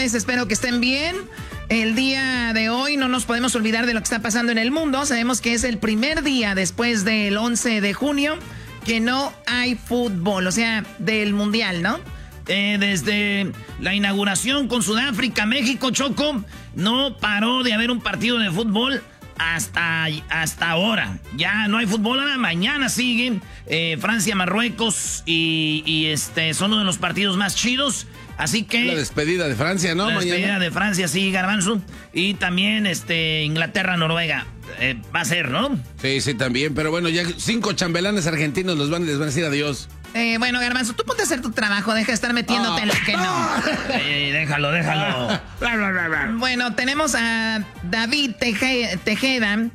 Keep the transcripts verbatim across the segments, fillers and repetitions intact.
tardes, espero que estén bien. El día de hoy no nos podemos olvidar de lo que está pasando en el mundo. Sabemos que es el primer día después del once de junio que no hay fútbol, o sea, del mundial, ¿no? Eh, desde la inauguración con Sudáfrica, México, Choco, no paró de haber un partido de fútbol hasta, hasta ahora. Ya no hay fútbol, ahora mañana siguen eh, Francia, Marruecos y, y este son uno de los partidos más chidos. Así que... La despedida de Francia, ¿no? La Mañana. despedida de Francia, sí, Garbanzo. Y también este Inglaterra, Noruega. Eh, va a ser, ¿no? Sí, sí, también. Pero bueno, ya cinco chambelanes argentinos los van, les van a decir adiós. Eh, bueno, Garbanzo, tú ponte a hacer tu trabajo. Deja de estar metiéndote oh. en lo que no. Eh, déjalo, déjalo. Bueno, tenemos a David Teje- Tejeda.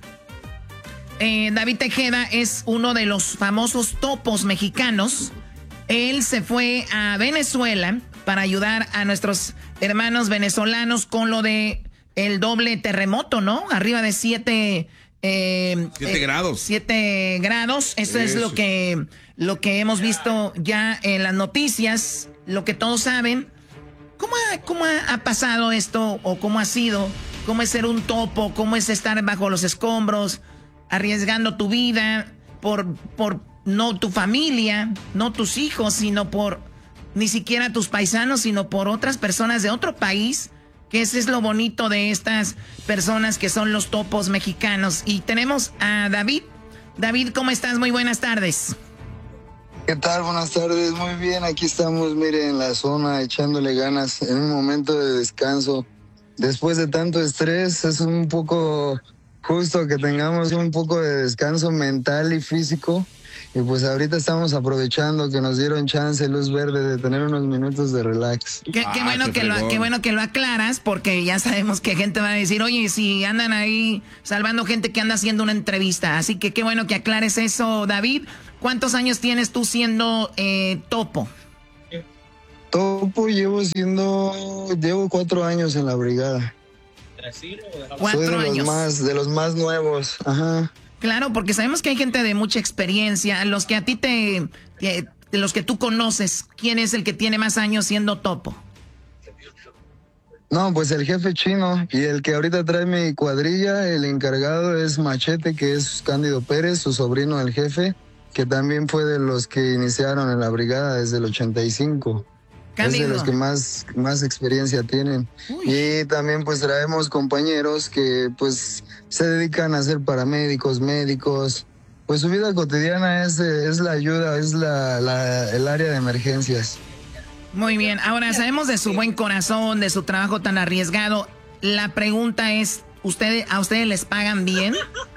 Eh, David Tejeda es uno de los famosos topos mexicanos. Él se fue a Venezuela para ayudar a nuestros hermanos venezolanos con lo de el doble terremoto, ¿no? Arriba de siete... Eh, siete eh, grados. Siete grados. Eso, Eso es lo que, lo que hemos visto ya en las noticias, lo que todos saben. ¿Cómo ha, cómo ha, ha pasado esto o cómo ha sido? ¿Cómo es ser un topo? ¿Cómo es estar bajo los escombros, arriesgando tu vida por... por no tu familia, no tus hijos, sino por ni siquiera tus paisanos, sino por otras personas de otro país, que ese es lo bonito de estas personas que son los topos mexicanos. Y tenemos a David. David, ¿cómo estás? Muy buenas tardes. ¿Qué tal? Buenas tardes, muy bien, aquí estamos, mire, en la zona, echándole ganas, en un momento de descanso. Después de tanto estrés, es un poco justo que tengamos un poco de descanso mental y físico. Y pues ahorita estamos aprovechando que nos dieron chance, luz verde, de tener unos minutos de relax. Qué, qué, ah, bueno qué, que lo, qué bueno que lo aclaras, porque ya sabemos que gente va a decir, oye, si andan ahí salvando gente que anda haciendo una entrevista. Así que qué bueno que aclares eso, David. ¿Cuántos años tienes tú siendo eh, topo? Topo llevo siendo, llevo cuatro años en la brigada. Cuatro Soy de años. los más, de los más nuevos, ajá. Claro, porque sabemos que hay gente de mucha experiencia. Los que a ti te, te... los que tú conoces, ¿quién es el que tiene más años siendo topo? No, pues el jefe Chino. Y el que ahorita trae mi cuadrilla, el encargado es Machete, que es Cándido Pérez, su sobrino del jefe, que también fue de los que iniciaron en la brigada desde el ochenta y cinco. Cándido. Es de los que más, más experiencia tienen. Uy. Y también pues traemos compañeros que pues se dedican a ser paramédicos, médicos. Pues su vida cotidiana es, es la ayuda, es la, la, el área de emergencias. Muy bien, ahora sabemos de su buen corazón, de su trabajo tan arriesgado. La pregunta es, ¿ustedes, ¿a ustedes les pagan bien?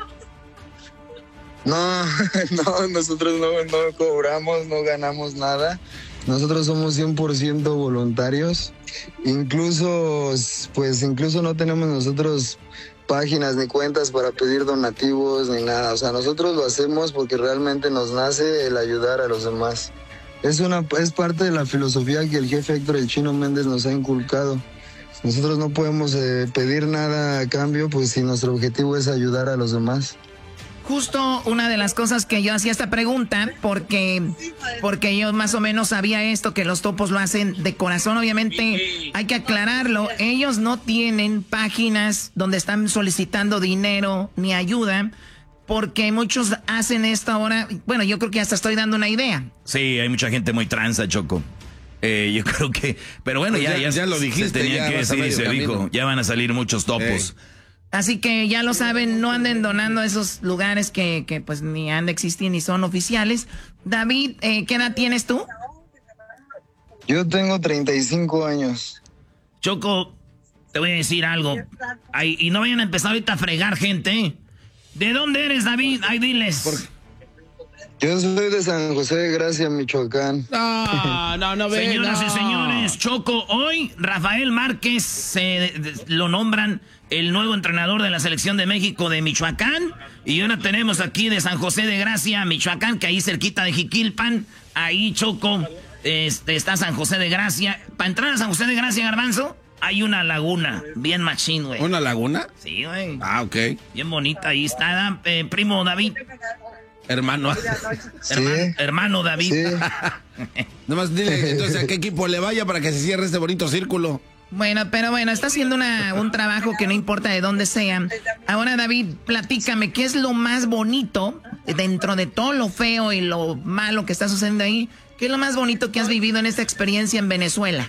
No, no, nosotros no, no cobramos, no ganamos nada. Nosotros somos cien por ciento voluntarios. Incluso, pues incluso no tenemos nosotros páginas ni cuentas para pedir donativos ni nada. O sea, nosotros lo hacemos porque realmente nos nace el ayudar a los demás. Es una, es parte de la filosofía que el jefe Héctor El Chino Méndez nos ha inculcado. Nosotros no podemos eh, pedir nada a cambio, pues si nuestro objetivo es ayudar a los demás. Justo una de las cosas que yo hacía esta pregunta, porque, porque yo más o menos sabía esto, que los topos lo hacen de corazón. Obviamente hay que aclararlo, ellos no tienen páginas donde están solicitando dinero ni ayuda, porque muchos hacen esto ahora. Bueno, yo creo que hasta estoy dando una idea. Sí, hay mucha gente muy tranza, Choco. Eh, yo creo que, pero bueno, pues ya, ya, ya, ya lo dijiste, se tenía que decir y se dijo, ya van a salir muchos topos. Hey. Así que ya lo saben, no anden donando a esos lugares que, que pues ni han de existir ni son oficiales. David, eh, ¿qué edad tienes tú? Yo tengo treinta y cinco años. Choco, te voy a decir algo. Ay, y no vayan a empezar ahorita a fregar gente. ¿De dónde eres, David? Ay, diles. Por... Yo soy de San José de Gracia, Michoacán. No, no, no, ve, Señoras no. y señores, Choco, hoy Rafael Márquez se eh, lo nombran el nuevo entrenador de la selección de México de Michoacán. Y ahora tenemos aquí de San José de Gracia, Michoacán, que ahí cerquita de Jiquilpan. Ahí, Choco, este, está San José de Gracia. Para entrar a San José de Gracia, Garbanzo, hay una laguna, bien machín, güey. ¿Una laguna? Sí, güey. Ah, ok. Bien bonita, ahí está, eh, primo David. Hermano. ¿Sí? Hermano, hermano David. Sí. Nomás dile entonces a qué equipo le vaya para que se cierre este bonito círculo. Bueno, pero bueno, está haciendo una, un trabajo que no importa de dónde sea. Ahora, David, platícame, ¿qué es lo más bonito dentro de todo lo feo y lo malo que está sucediendo ahí? ¿Qué es lo más bonito que has vivido en esta experiencia en Venezuela?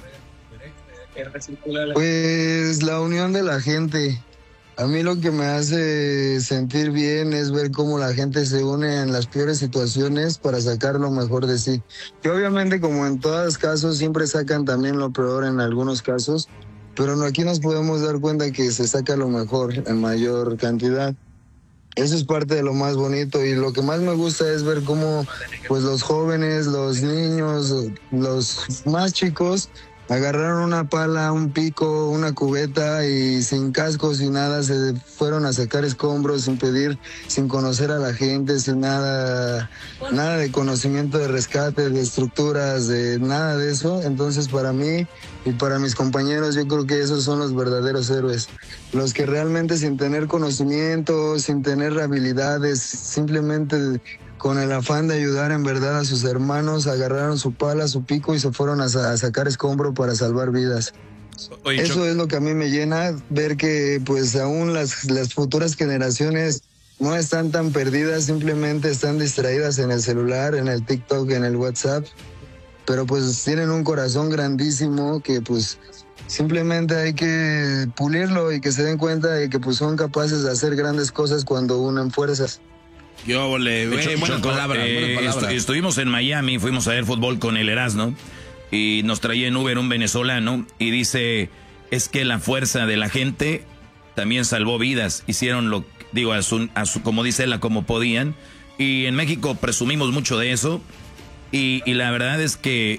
Pues la unión de la gente. A mí lo que me hace sentir bien es ver cómo la gente se une en las peores situaciones para sacar lo mejor de sí. Que obviamente, como en todos los casos, siempre sacan también lo peor en algunos casos, pero no, aquí nos podemos dar cuenta que se saca lo mejor en mayor cantidad. Eso es parte de lo más bonito, y lo que más me gusta es ver cómo pues los jóvenes, los niños, los más chicos agarraron una pala, un pico, una cubeta y sin cascos y nada se fueron a sacar escombros sin pedir, sin conocer a la gente, sin nada, nada de conocimiento de rescate, de estructuras, de nada de eso. Entonces, para mí y para mis compañeros, yo creo que esos son los verdaderos héroes, los que realmente sin tener conocimiento, sin tener habilidades, simplemente con el afán de ayudar en verdad a sus hermanos, agarraron su pala, su pico y se fueron a, a sacar escombro para salvar vidas. Oye, Eso Cho- es lo que a mí me llena, ver que pues aún las, las futuras generaciones no están tan perdidas, simplemente están distraídas en el celular, en el TikTok, en el WhatsApp, pero pues tienen un corazón grandísimo que pues simplemente hay que pulirlo y que se den cuenta de que pues son capaces de hacer grandes cosas cuando unen fuerzas. Yo le buenas Choco, palabras, eh, buenas palabras. Estu- estuvimos en Miami, fuimos a ver fútbol con el Erasmo y nos traía en Uber un venezolano y dice, es que la fuerza de la gente también salvó vidas, hicieron lo, digo, a su, a su, como dice él, a como podían, y en México presumimos mucho de eso, y, y la verdad es que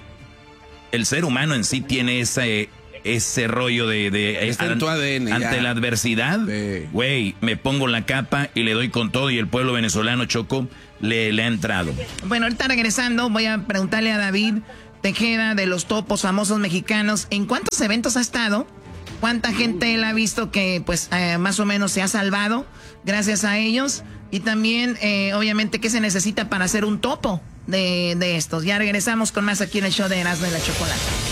el ser humano en sí tiene ese... ese rollo de, de Está en tu A D N, ante ya. la adversidad, güey, sí. Me pongo la capa y le doy con todo, y el pueblo venezolano, Choco, le, le ha entrado. Bueno, ahorita regresando voy a preguntarle a David Tejeda de los topos famosos mexicanos, ¿en cuántos eventos ha estado? ¿Cuánta gente él ha visto que pues eh, más o menos se ha salvado gracias a ellos? Y también, eh, obviamente, ¿qué se necesita para hacer un topo de, de estos? Ya regresamos con más aquí en el show de Erasmo y la Chocolata.